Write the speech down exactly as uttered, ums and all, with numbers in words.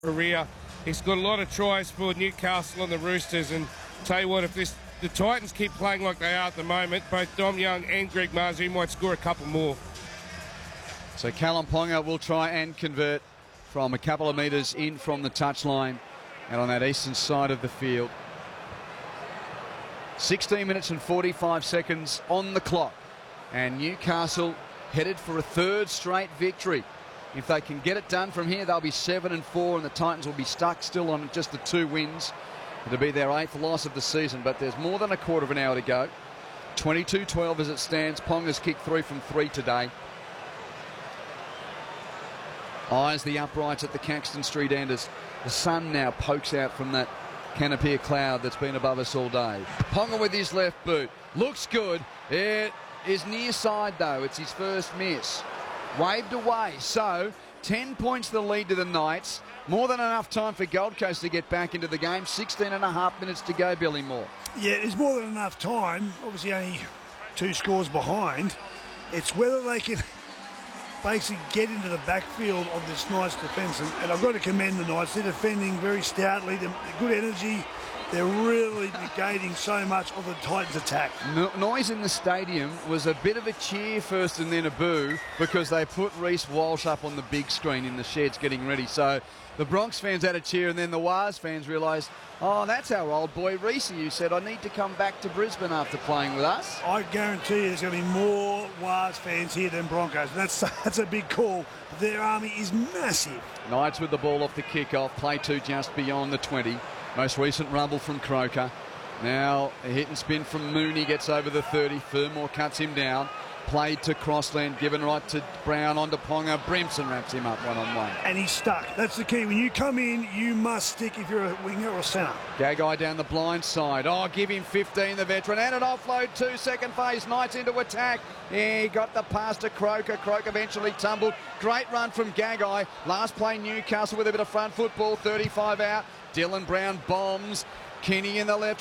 career. He's got a lot of tries for Newcastle and the Roosters, and tell you what, if this the Titans keep playing like they are at the moment, both Dom Young and Greg Marzhew might score a couple more. So Callum Ponga will try and convert from a couple of metres in from the touchline and on that eastern side of the field. sixteen minutes and forty-five seconds on the clock, and Newcastle headed for a third straight victory. If they can get it done from here, they'll be seven and four, and the Titans will be stuck still on just the two wins. It'll be their eighth loss of the season, but there's more than a quarter of an hour to go. twenty-two twelve as it stands. Ponga's kicked three from three today. Eyes the uprights at the Caxton Street end as the sun now pokes out from that canopy of cloud that's been above us all day. Ponga with his left boot. Looks good. It is near side, though. It's his first miss. Waved away. So, ten points the lead to the Knights. More than enough time for Gold Coast to get back into the game. sixteen and a half minutes to go, Billy Moore. Yeah, there's more than enough time. Obviously, only two scores behind. It's whether they can basically get into the backfield of this Knights defence. And, and I've got to commend the Knights. They're defending very stoutly. They're good energy. They're really negating so much of the Titans' attack. No, noise in the stadium was a bit of a cheer first and then a boo because they put Reece Walsh up on the big screen in the sheds getting ready. So the Bronx fans had a cheer, and then the Wars fans realised, oh, that's our old boy Reece who said, I need to come back to Brisbane after playing with us. I guarantee you there's going to be more Wars fans here than Broncos. That's, that's a big call. Their army is massive. Knights with the ball off the kick-off. Play two just beyond the twenty. Most recent rumble from Croker. Now a hit and spin from Mooney gets over the thirty. Fermor cuts him down. Played to Crossland, given right to Brown, onto Ponga. Brimson wraps him up one-on-one. And he's stuck. That's the key. When you come in, you must stick if you're a winger or a centre. Gagai down the blind side. Oh, give him fifteen, the veteran. And an offload two, second phase. Knights into attack. He got the pass to Croker. Croker eventually tumbled. Great run from Gagai. Last play Newcastle with a bit of front football. thirty-five out. Dylan Brown bombs. Kenny in the left